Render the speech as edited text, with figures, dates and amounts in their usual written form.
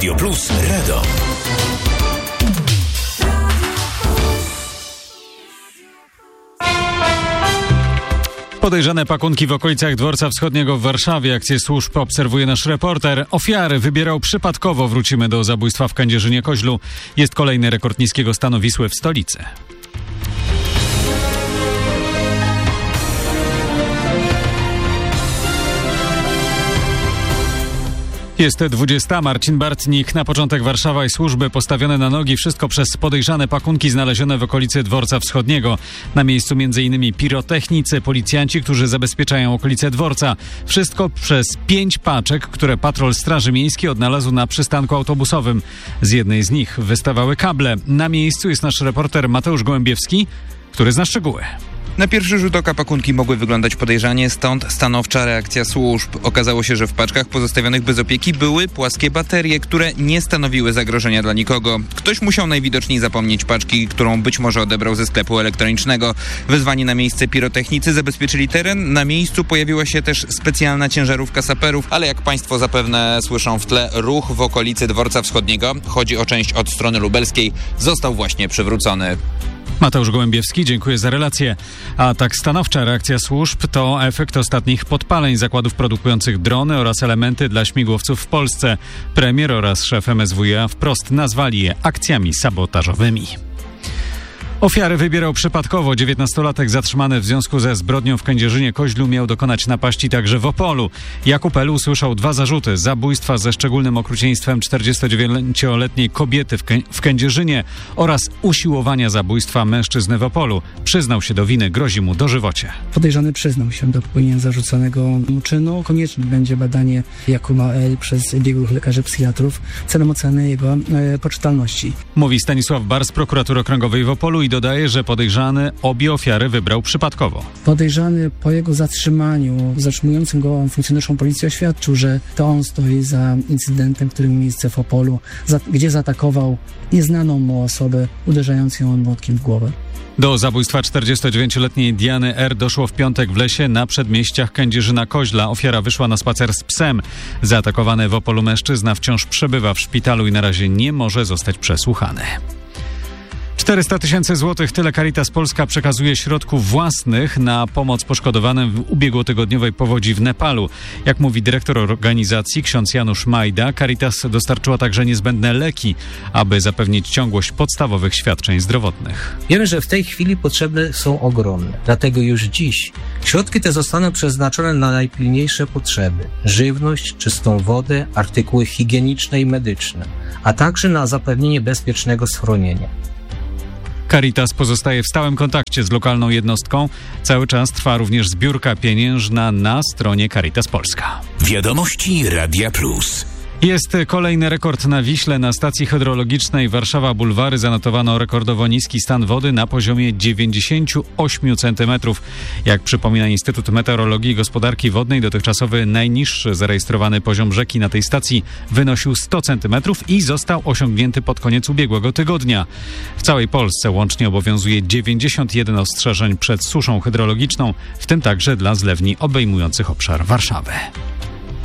Radio Plus Radom. Podejrzane pakunki w okolicach Dworca Wschodniego w Warszawie. Akcję służb obserwuje nasz reporter. Ofiary wybierał przypadkowo. Wrócimy do zabójstwa w Kędzierzynie-Koźlu. Jest kolejny rekord niskiego stanu Wisły w stolicy. Jest 20. Marcin Bartnik. Na początek Warszawa i służby postawione na nogi. Wszystko przez podejrzane pakunki znalezione w okolicy Dworca Wschodniego. Na miejscu m.in. pirotechnicy, policjanci, którzy zabezpieczają okolice dworca. Wszystko przez 5 paczek, które patrol Straży Miejskiej odnalazł na przystanku autobusowym. Z jednej z nich wystawały kable. Na miejscu jest nasz reporter Mateusz Gołębiewski, który zna szczegóły. Na pierwszy rzut oka pakunki mogły wyglądać podejrzanie, stąd stanowcza reakcja służb. Okazało się, że w paczkach pozostawionych bez opieki były płaskie baterie, które nie stanowiły zagrożenia dla nikogo. Ktoś musiał najwidoczniej zapomnieć paczki, którą być może odebrał ze sklepu elektronicznego. Wezwani na miejsce pirotechnicy zabezpieczyli teren. Na miejscu pojawiła się też specjalna ciężarówka saperów, ale jak państwo zapewne słyszą w tle, ruch w okolicy Dworca Wschodniego, chodzi o część od strony lubelskiej, został właśnie przywrócony. Mateusz Gołębiewski, dziękuję za relację. A tak stanowcza reakcja służb to efekt ostatnich podpaleń zakładów produkujących drony oraz elementy dla śmigłowców w Polsce. Premier oraz szef MSWiA wprost nazwali je akcjami sabotażowymi. Ofiary wybierał przypadkowo. 19-latek zatrzymany w związku ze zbrodnią w Kędzierzynie-Koźlu miał dokonać napaści także w Opolu. Jakub L. usłyszał 2 zarzuty: zabójstwa ze szczególnym okrucieństwem 49-letniej kobiety w Kędzierzynie oraz usiłowania zabójstwa mężczyzny w Opolu. Przyznał się do winy, grozi mu dożywocie. Podejrzany przyznał się do popełnienia zarzuconego mu czynu. Konieczne będzie badanie Jakuba L. przez biegłych lekarzy psychiatrów celem oceny jego poczytalności. Mówi Stanisław Bar z prokuratury okręgowej w Opolu i dodaje, że podejrzany obie ofiary wybrał przypadkowo. Podejrzany po jego zatrzymaniu, zatrzymującym go funkcjonariuszom policji oświadczył, że to on stoi za incydentem, który miał miejsce w Opolu, gdzie zaatakował nieznaną mu osobę, uderzając ją młotkiem w głowę. Do zabójstwa 49-letniej Diany R. doszło w piątek w lesie na przedmieściach Kędzierzyna-Koźla. Ofiara wyszła na spacer z psem. Zaatakowany w Opolu mężczyzna wciąż przebywa w szpitalu i na razie nie może zostać przesłuchany. 400 000 złotych, tyle Caritas Polska przekazuje środków własnych na pomoc poszkodowanym w ubiegłotygodniowej powodzi w Nepalu. Jak mówi dyrektor organizacji ksiądz Janusz Majda, Caritas dostarczyła także niezbędne leki, aby zapewnić ciągłość podstawowych świadczeń zdrowotnych. Wiemy, że w tej chwili potrzeby są ogromne. Dlatego już dziś środki te zostaną przeznaczone na najpilniejsze potrzeby: żywność, czystą wodę, artykuły higieniczne i medyczne, a także na zapewnienie bezpiecznego schronienia. Caritas pozostaje w stałym kontakcie z lokalną jednostką. Cały czas trwa również zbiórka pieniężna na stronie Caritas Polska. Wiadomości Radia Plus. Jest kolejny rekord na Wiśle. Na stacji hydrologicznej Warszawa Bulwary zanotowano rekordowo niski stan wody na poziomie 98 cm. Jak przypomina Instytut Meteorologii i Gospodarki Wodnej, dotychczasowy najniższy zarejestrowany poziom rzeki na tej stacji wynosił 100 cm i został osiągnięty pod koniec ubiegłego tygodnia. W całej Polsce łącznie obowiązuje 91 ostrzeżeń przed suszą hydrologiczną, w tym także dla zlewni obejmujących obszar Warszawy.